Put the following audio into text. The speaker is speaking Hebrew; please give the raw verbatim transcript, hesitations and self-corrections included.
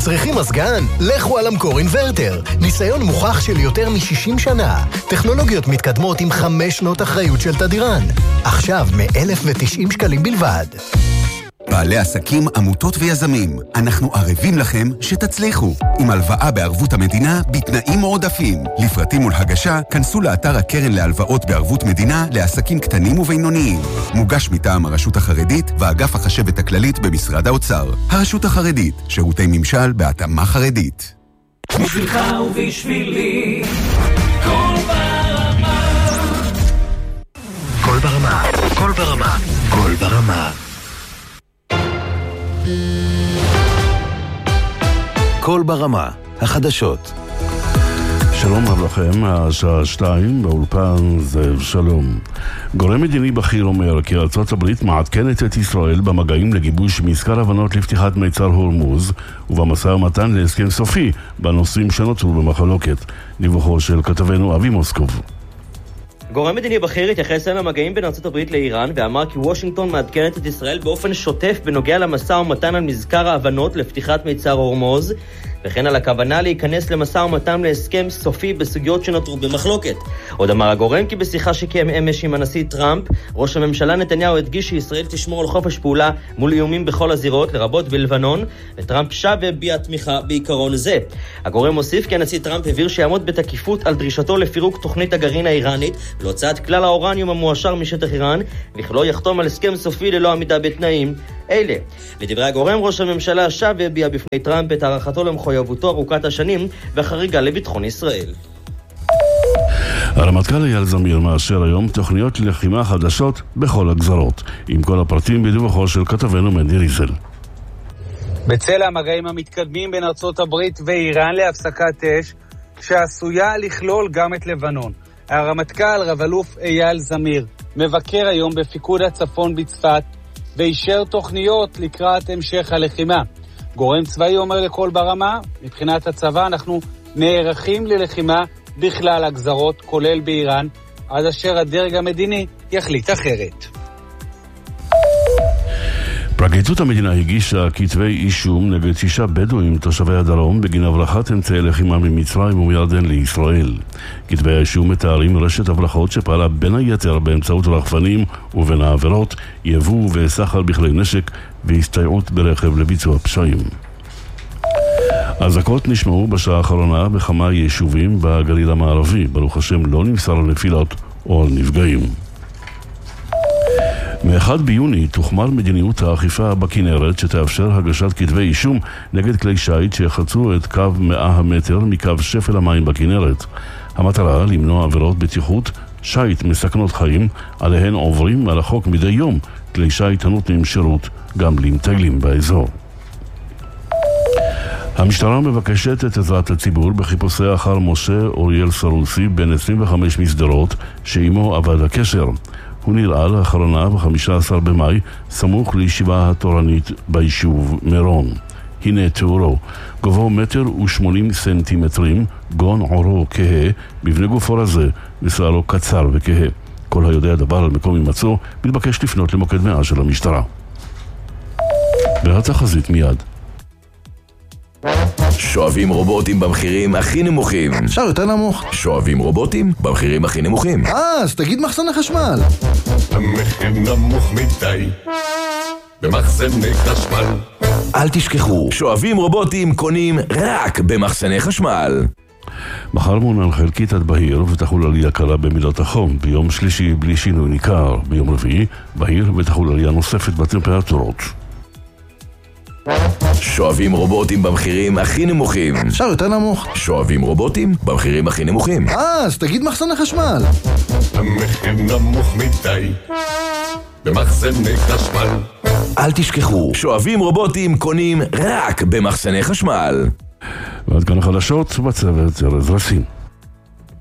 צריכים מזגן? לכו על אמקור אינברטר. ניסיון מוכח של יותר מ-שישים שנה. טכנולוגיות מתקדמות עם חמש שנות אחריות של תדירן. עכשיו מ-אלף ותשעים שקלים בלבד. בעלי עסקים, עמותות ויזמים, אנחנו ערבים לכם שתצליחו. עם הלוואה בערבות המדינה בתנאים מועדפים. לפרטים ולהגשה, כנסו לאתר הקרן להלוואות בערבות מדינה לעסקים קטנים ובינוניים. מוגש מטעם הרשות החרדית ואגף החשבת הכללית במשרד האוצר. הרשות החרדית, שירותי ממשל בהתאמה חרדית. בשבילך ובשבילי, כל ברמה. כל ברמה, כל ברמה, כל ברמה. כל ברמה, החדשות. שלום רב לכם, השעה שתיים, באולפן זאב שלום. גורם מדיני בכיר אומר כי ארצות הברית מעדכנת את ישראל במגעים לגיבוש מזכר הבנות לפתיחת מיצר הורמוז ובמשא ומתן להסכם סופי בנושאים שנותרו במחלוקת. דיווחו של כתבנו אבי מוסקוב. גורם מדיני בכיר התייחס אל המגעים בין ארצות הברית לאיראן ואמר כי וושינגטון מעדכנת את ישראל באופן שוטף בנוגע למשא ומתן על מזכר ההבנות לפתיחת מיצר הורמוז, וכן על הכוונה להיכנס למשא ומתן להסכם סופי בסוגיות שנותרו במחלוקת. עוד אמר הגורם כי בשיחה שקיים אמש עם הנשיא טראמפ, ראש הממשלה נתניהו הדגיש שישראל תשמור על חופש פעולה מול איומים בכל הזירות, לרבות בלבנון, וטראמפ שב והביע תמיכה בעיקרון זה. הגורם מוסיף כי הנשיא טראמפ הבהיר שיעמוד בתקיפות על דרישתו לפירוק תוכנית הגרעין האיראנית להוצאת כלל האורניום המועשר משטח איראן, וכלא יחתום על הסכם סופי ללא עמידה בתנאים אלה. לדברי הגורם, ראש הממשלה שב והביע בפני טראמפ את הערכתו למחויבותו ארוכת השנים והחריגה לביטחון ישראל. הרמטכ"ל אייל זמיר מאשר היום תוכניות לחימה חדשות בכל הגזרות, עם כל הפרטים בדיווחו של כתבנו מנדי ריזל. בצל המגעים המתקדמים בין ארצות הברית ואיראן להפסקת אש, שעשויה לכלול גם את לבנון, הרמטכ"ל רב אלוף אייל זמיר מבקר היום בפיקוד הצפון בצפת ואישר תוכניות לקראת המשך הלחימה. גורם צבאי אומר לכל ברמה, מבחינת הצבא אנחנו נערכים ללחימה בכלל הגזרות, כולל באיראן, עד אשר הדרג המדיני יחליט אחרת. פרקליטות המדינה הגישה כתבי אישום נגד שישה בדואים תושבי הדרום בגין הברחת אמצעי לחימה ממצרים ומירדן לישראל. כתבי האישום מתארים רשת הברחות שפעלה בין היתר באמצעות רחפנים ובין העבירות, יבוא וסחר בכלי נשק והסתייעות ברכב לביצוע פשעים. אזעקות נשמעו בשעה האחרונה בכמה יישובים בגליל המערבי. ברוך השם לא נמסר על נפילות או על נפגעים. מ-אחד ביוני תוחמר מדיניות האכיפה בכנרת שתאפשר הגשת כתבי אישום נגד כלי שיט שיחצו את קו מאה המטר מקו שפל המים בכנרת. המטרה למנוע עבירות בטיחות שיט מסכנות חיים עליהן עוברים על החוק מדי יום כלי שיט הנותנים שירות גם למטיילים באזור. המשטרה מבקשת את עזרת הציבור בחיפושי אחר משה אוריאל סרוסי בן עשרים וחמש מסדרות שעימו עבד הקשר. הוא נראה לאחרונה ב-חמישה עשר במאי סמוך לישיבה התורנית ביישוב מירון. הנה תיאורו, גובהו מטר ושמונים סנטימטרים, גון עורו כהה, בבני גופו רזה ושערו קצר וכהה. כל היודע דבר על מקום הימצאו מתבקש לפנות למוקד מאה של המשטרה. והתחזית מיד. שואבים רובוטים במחירים הכי נמוכים. אפשר יותר נמוך. שואבים רובוטים במחירים הכי נמוכים. אה, אז תגיד מחסני חשמל. המחיר נמוך מדי במחסני חשמל. אל תשכחו, שואבים רובוטים קונים רק במחסני חשמל. מחר מונן חלקית עד בהיר ותחול עלייה קלה במילות החום. ביום שלישי בלי שינוי ניכר. ביום רביעי בהיר ותחול עלייה נוספת בטמפרטורות. שואבים רובוטים במחירים הכי נמוכים. אפשר יותר נמוך. שואבים רובוטים במחירים הכי נמוכים. אה, אז תגיד מחסני חשמל. המחיר נמוך מדי במחסני חשמל. אל תשכחו, שואבים רובוטים קונים רק במחסני חשמל. ועד כאן החדשות בצוות ארז רסין.